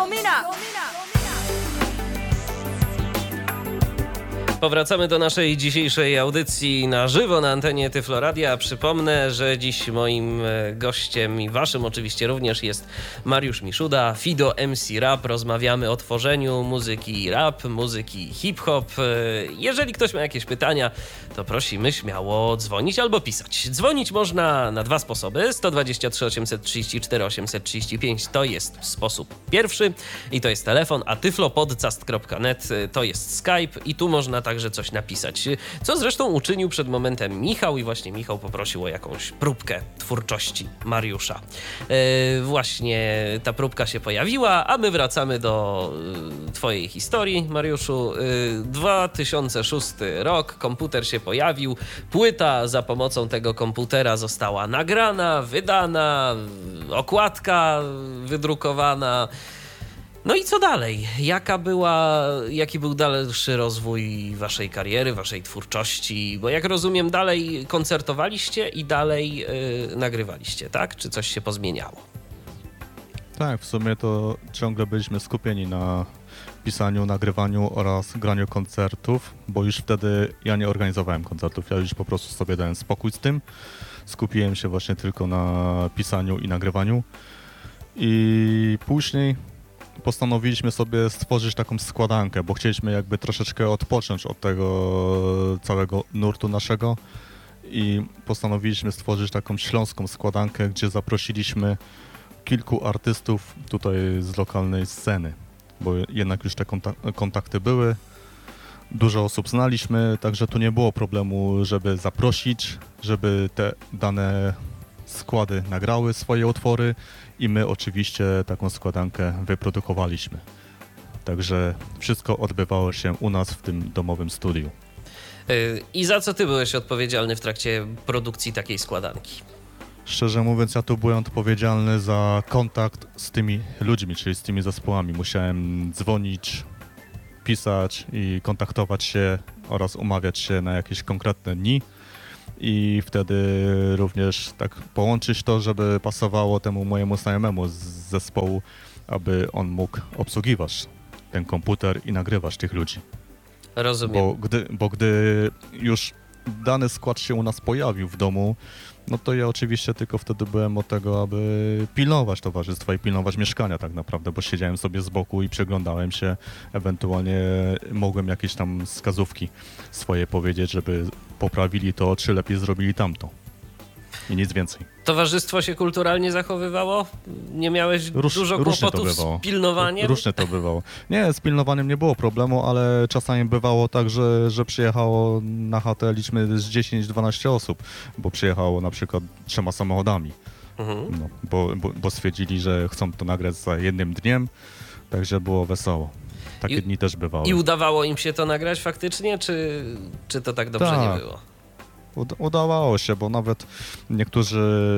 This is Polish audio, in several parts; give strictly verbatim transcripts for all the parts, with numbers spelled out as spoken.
Domina! Powracamy do naszej dzisiejszej audycji na żywo na antenie Tyfloradia. Przypomnę, że dziś moim gościem i waszym oczywiście również jest Mariusz Miszuda, Fido M C Rap. Rozmawiamy o tworzeniu muzyki rap, muzyki hip-hop. Jeżeli ktoś ma jakieś pytania, to prosimy śmiało dzwonić albo pisać. Dzwonić można na dwa sposoby. sto dwadzieścia trzy osiemset trzydzieści cztery osiemset trzydzieści pięć to jest sposób pierwszy i to jest telefon, a tyflopodcast kropka net to jest Skype i tu można także coś napisać. Co zresztą uczynił przed momentem Michał i właśnie Michał poprosił o jakąś próbkę twórczości Mariusza. E, właśnie ta próbka się pojawiła, a my wracamy do e, twojej historii, Mariuszu. E, dwa tysiące szósty rok, komputer się pojawił, płyta za pomocą tego komputera została nagrana, wydana, okładka wydrukowana. No i co dalej? Jaka była, jaki był dalszy rozwój waszej kariery, waszej twórczości? Bo jak rozumiem, dalej koncertowaliście i dalej yy, nagrywaliście, tak? Czy coś się pozmieniało? Tak, w sumie to ciągle byliśmy skupieni na pisaniu, nagrywaniu oraz graniu koncertów, bo już wtedy ja nie organizowałem koncertów, ja już po prostu sobie dałem spokój z tym. Skupiłem się właśnie tylko na pisaniu i nagrywaniu. I później postanowiliśmy sobie stworzyć taką składankę, bo chcieliśmy jakby troszeczkę odpocząć od tego całego nurtu naszego i postanowiliśmy stworzyć taką śląską składankę, gdzie zaprosiliśmy kilku artystów tutaj z lokalnej sceny, bo jednak już te kontak- kontakty były, dużo osób znaliśmy, także tu nie było problemu, żeby zaprosić, żeby te dane składy nagrały swoje utwory i my oczywiście taką składankę wyprodukowaliśmy. Także wszystko odbywało się u nas w tym domowym studiu. I za co ty byłeś odpowiedzialny w trakcie produkcji takiej składanki? Szczerze mówiąc, ja tu byłem odpowiedzialny za kontakt z tymi ludźmi, czyli z tymi zespołami. Musiałem dzwonić, pisać i kontaktować się oraz umawiać się na jakieś konkretne dni. I wtedy również tak połączyć to, żeby pasowało temu mojemu znajomemu z zespołu, aby on mógł obsługiwać ten komputer i nagrywać tych ludzi. Rozumiem. Bo gdy, bo gdy już dany skład się u nas pojawił w domu, no to ja oczywiście tylko wtedy byłem od tego, aby pilnować towarzystwa i pilnować mieszkania tak naprawdę, bo siedziałem sobie z boku i przeglądałem się, ewentualnie mogłem jakieś tam wskazówki swoje powiedzieć, żeby poprawili to, czy lepiej zrobili tamto. I nic więcej. Towarzystwo się kulturalnie zachowywało? Nie miałeś Róż, dużo kłopotów z pilnowaniem? Różnie to bywało. Nie, z pilnowaniem nie było problemu, ale czasami bywało tak, że, że przyjechało na chatę, liczmy z dziesięć dwanaście osób, bo przyjechało na przykład trzema samochodami. Mhm. No, bo, bo, bo stwierdzili, że chcą to nagrać za jednym dniem, także było wesoło. Takie I, dni też bywały. I udawało im się to nagrać faktycznie, czy, czy to tak dobrze tak. nie było? Udawało się, bo nawet niektórzy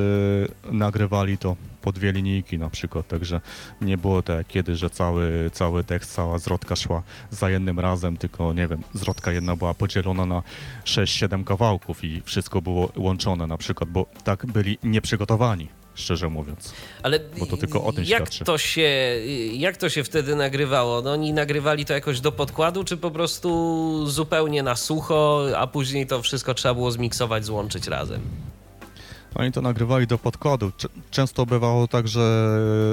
nagrywali to po dwie linijki na przykład, także nie było tak jak kiedy, że cały, cały tekst, cała zwrotka szła za jednym razem, tylko nie wiem, zwrotka jedna była podzielona na sześć siedem kawałków i wszystko było łączone na przykład, bo tak byli nieprzygotowani. Szczerze mówiąc. Ale bo to tylko o tym jak świadczy. To się, jak to się wtedy nagrywało? No, oni nagrywali to jakoś do podkładu, czy po prostu zupełnie na sucho, a później to wszystko trzeba było zmiksować, złączyć razem? Oni to nagrywali do podkładu. Często bywało tak, że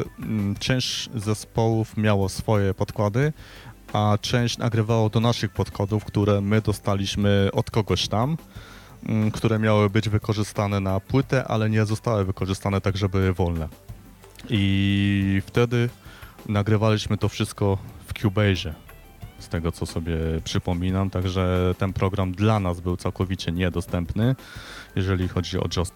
część zespołów miało swoje podkłady, a część nagrywało do naszych podkładów, które my dostaliśmy od kogoś tam, które miały być wykorzystane na płytę, ale nie zostały wykorzystane tak, żeby były wolne. I wtedy nagrywaliśmy to wszystko w Cubase'ie, z tego co sobie przypominam, także ten program dla nas był całkowicie niedostępny, jeżeli chodzi o Just.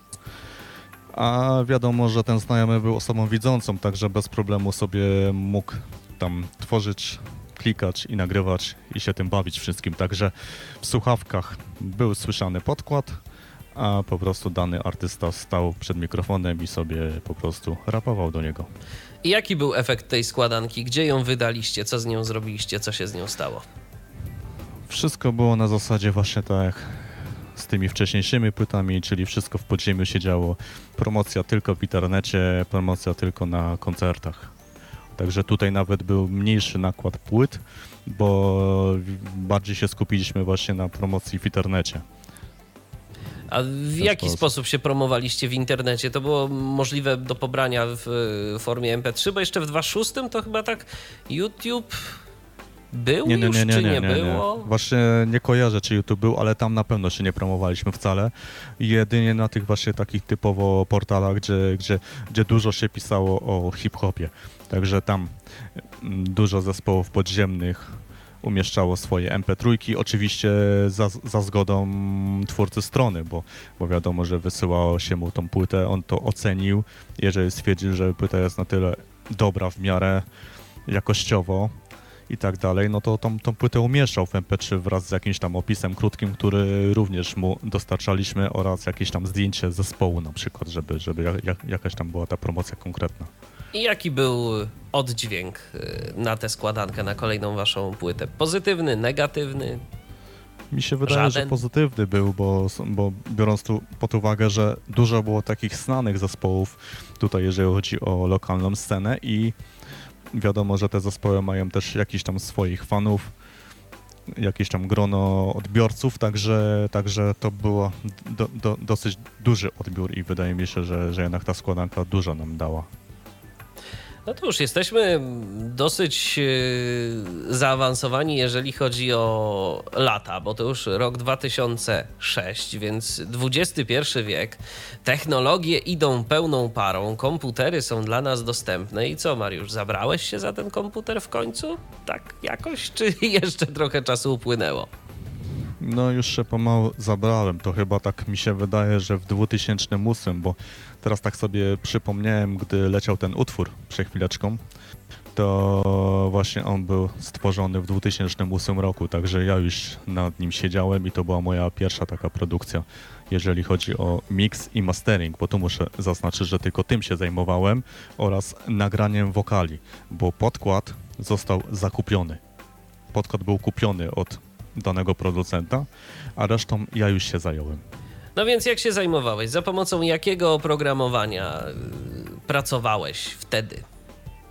A wiadomo, że ten znajomy był osobą widzącą, także bez problemu sobie mógł tam tworzyć, klikać i nagrywać i się tym bawić wszystkim. Także w słuchawkach był słyszany podkład, a po prostu dany artysta stał przed mikrofonem i sobie po prostu rapował do niego. I jaki był efekt tej składanki? Gdzie ją wydaliście? Co z nią zrobiliście? Co się z nią stało? Wszystko było na zasadzie właśnie tak jak z tymi wcześniejszymi płytami, czyli wszystko w podziemiu się działo. Promocja tylko w internecie, promocja tylko na koncertach. Także tutaj nawet był mniejszy nakład płyt, bo bardziej się skupiliśmy właśnie na promocji w internecie. A w jaki sposób. sposób się promowaliście w internecie? To było możliwe do pobrania w formie em pe trzy, bo jeszcze w dwa tysiące szóstym to chyba tak YouTube był nie, nie, już, nie, nie, czy nie, nie, nie, nie. było? Właśnie nie kojarzę, czy YouTube był, ale tam na pewno się nie promowaliśmy wcale. Jedynie na tych właśnie takich typowo portalach, gdzie, gdzie, gdzie dużo się pisało o hip-hopie. Także tam dużo zespołów podziemnych umieszczało swoje em pe trzy, oczywiście za, za zgodą twórcy strony, bo, bo wiadomo, że wysyłało się mu tą płytę, on to ocenił, jeżeli stwierdził, że płyta jest na tyle dobra w miarę jakościowo i tak dalej, no to tą, tą płytę umieszczał w em pe trzy wraz z jakimś tam opisem krótkim, który również mu dostarczaliśmy oraz jakieś tam zdjęcie zespołu na przykład, żeby, żeby jak, jakaś tam była ta promocja konkretna. I jaki był oddźwięk na tę składankę, na kolejną waszą płytę? Pozytywny, negatywny? Mi się wydaje, Żaden? że pozytywny był, bo, bo biorąc tu pod uwagę, że dużo było takich znanych zespołów tutaj, jeżeli chodzi o lokalną scenę i wiadomo, że te zespoły mają też jakiś tam swoich fanów, jakieś tam grono odbiorców, także, także to było do, do, dosyć duży odbiór i wydaje mi się, że, że jednak ta składanka dużo nam dała. No to już jesteśmy dosyć zaawansowani, jeżeli chodzi o lata, bo to już rok dwa tysiące szósty, więc dwudziesty pierwszy wiek. Technologie idą pełną parą, komputery są dla nas dostępne. I co, Mariusz, zabrałeś się za ten komputer w końcu? Tak jakoś, czy jeszcze trochę czasu upłynęło? No już się pomału zabrałem, to chyba tak mi się wydaje, że w dwutysięcznym ósmym, bo teraz tak sobie przypomniałem, gdy leciał ten utwór przed chwileczką, to właśnie on był stworzony w dwutysięcznym ósmym roku, także ja już nad nim siedziałem i to była moja pierwsza taka produkcja, jeżeli chodzi o mix i mastering, bo tu muszę zaznaczyć, że tylko tym się zajmowałem oraz nagraniem wokali, bo podkład został zakupiony. Podkład był kupiony od danego producenta, a resztą ja już się zająłem. No więc jak się zajmowałeś? Za pomocą jakiego oprogramowania pracowałeś wtedy?